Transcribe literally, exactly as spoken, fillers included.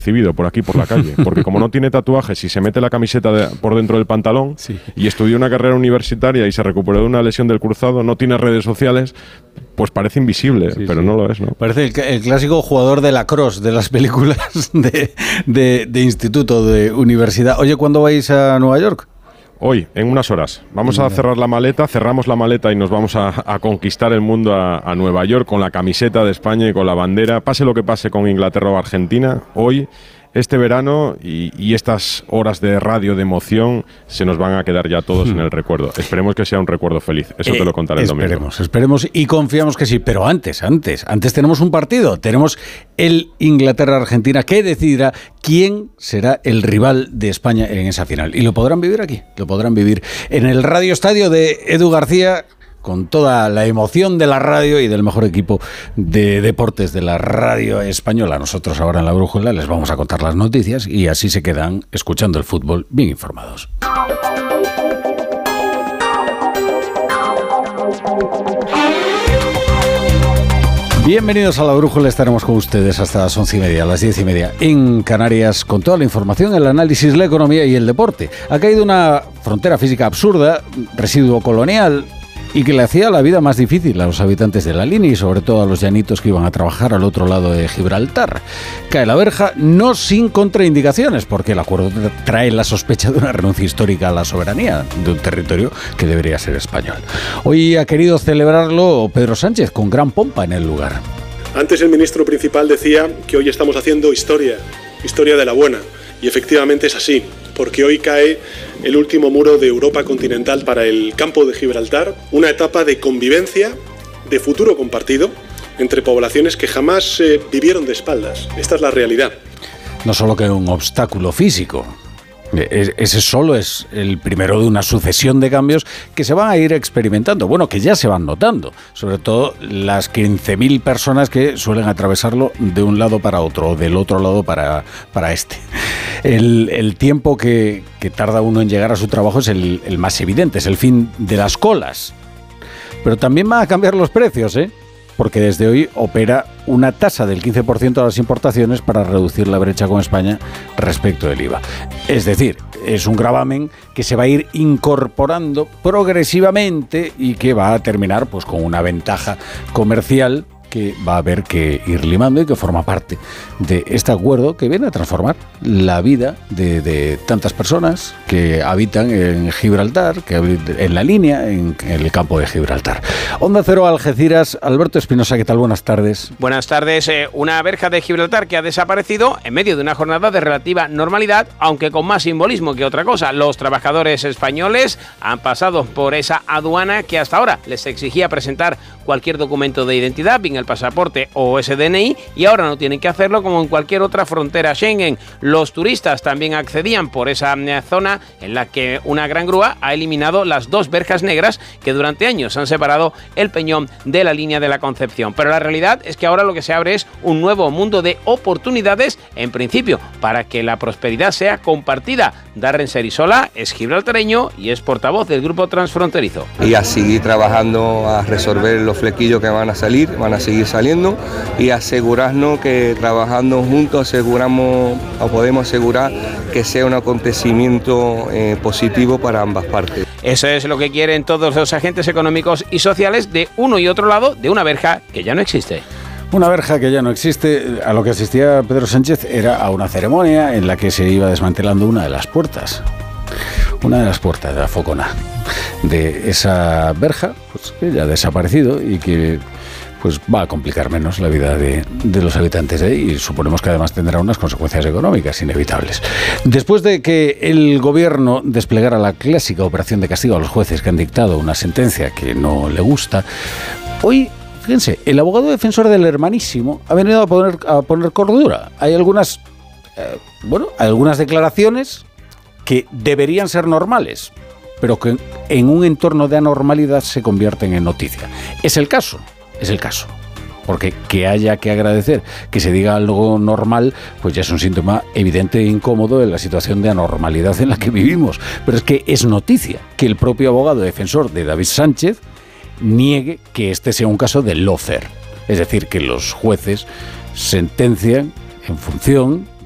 recibido por aquí, por la calle, porque como no tiene tatuajes y se mete la camiseta de, por dentro del pantalón, sí, y estudió una carrera universitaria y se recuperó de una lesión del cruzado, no tiene redes sociales, pues parece invisible, sí, pero sí, no lo es, ¿no? Parece el, el clásico jugador de lacrosse de las películas de, de, de instituto, de universidad. Oye, ¿cuándo vais a Nueva York? Hoy, en unas horas. Vamos a cerrar la maleta, cerramos la maleta y nos vamos a, a conquistar el mundo a, a Nueva York con la camiseta de España y con la bandera. Pase lo que pase con Inglaterra o Argentina, hoy, este verano y, y estas horas de radio de emoción se nos van a quedar ya todos hmm. en el recuerdo. Esperemos que sea un recuerdo feliz. Eso eh, te lo contaré el domingo. Esperemos, esperemos y confiamos que sí. Pero antes, antes, antes tenemos un partido. Tenemos el Inglaterra-Argentina que decidirá quién será el rival de España en esa final. Y lo podrán vivir aquí, lo podrán vivir en el Radio Estadio de Edu García, con toda la emoción de la radio y del mejor equipo de deportes de la radio española. Nosotros ahora en La Brújula les vamos a contar las noticias y así se quedan escuchando el fútbol bien informados. Bienvenidos a La Brújula, estaremos con ustedes hasta las once y media, a las diez y media en Canarias, con toda la información, el análisis, la economía y el deporte. Ha caído una frontera física absurda, residuo colonial, y que le hacía la vida más difícil a los habitantes de la línea y sobre todo a los llanitos que iban a trabajar al otro lado de Gibraltar. Cae la verja, no sin contraindicaciones, porque el acuerdo trae la sospecha de una renuncia histórica a la soberanía de un territorio que debería ser español. Hoy ha querido celebrarlo Pedro Sánchez con gran pompa en el lugar. Antes el ministro principal decía que hoy estamos haciendo historia, historia de la buena, y efectivamente es así, porque hoy cae el último muro de Europa continental para el campo de Gibraltar, una etapa de convivencia, de futuro compartido, entre poblaciones que jamás eh, vivieron de espaldas. Esta es la realidad. No solo que un obstáculo físico. Ese solo es el primero de una sucesión de cambios que se van a ir experimentando, bueno, que ya se van notando, sobre todo las quince mil personas que suelen atravesarlo de un lado para otro, o del otro lado para, para este. El, el tiempo que, que tarda uno en llegar a su trabajo es el, el más evidente, es el fin de las colas. Pero también van a cambiar los precios, ¿eh? Porque desde hoy opera una tasa del quince por ciento a las importaciones para reducir la brecha con España respecto del I V A. Es decir, es un gravamen que se va a ir incorporando progresivamente y que va a terminar pues con una ventaja comercial que va a haber que ir limando y que forma parte de este acuerdo que viene a transformar la vida de, de tantas personas que habitan en Gibraltar, que habitan en la línea, en, en el campo de Gibraltar. Onda Cero, Algeciras, Alberto Espinosa, ¿qué tal? Buenas tardes. Buenas tardes. Eh, una verja de Gibraltar que ha desaparecido en medio de una jornada de relativa normalidad, aunque con más simbolismo que otra cosa. Los trabajadores españoles han pasado por esa aduana que hasta ahora les exigía presentar cualquier documento de identidad, bien el pasaporte o ese D N I, y ahora no tienen que hacerlo como en cualquier otra frontera Schengen. Los turistas también accedían por esa zona en la que una gran grúa ha eliminado las dos verjas negras que durante años han separado el Peñón de la línea de la Concepción. Pero la realidad es que ahora lo que se abre es un nuevo mundo de oportunidades, en principio, para que la prosperidad sea compartida. Darren Serisola es gibraltareño y es portavoz del grupo transfronterizo. Y a seguir trabajando a resolver los flequillos que van a salir, van a seguir saliendo, y asegurarnos que trabajando juntos aseguramos o podemos asegurar que sea un acontecimiento eh, positivo para ambas partes. Eso es lo que quieren todos los agentes económicos y sociales de uno y otro lado de una verja que ya no existe. Una verja que ya no existe. A lo que asistía Pedro Sánchez era a una ceremonia en la que se iba desmantelando una de las puertas. Una de las puertas de la Focona. De esa verja, pues que ya ha desaparecido y que pues va a complicar menos la vida de, de los habitantes de ahí, y suponemos que además tendrá unas consecuencias económicas inevitables. Después de que el gobierno desplegara la clásica operación de castigo a los jueces que han dictado una sentencia que no le gusta, hoy, fíjense, el abogado defensor del hermanísimo ha venido a poner, a poner cordura. Hay algunas, eh, bueno, algunas declaraciones que deberían ser normales, pero que en un entorno de anormalidad se convierten en noticia. Es el caso. Es el caso, porque que haya que agradecer que se diga algo normal, pues ya es un síntoma evidente e incómodo de la situación de anormalidad en la que vivimos. Pero es que es noticia que el propio abogado defensor de David Sánchez niegue que este sea un caso de lawfare, es decir, que los jueces sentencian en función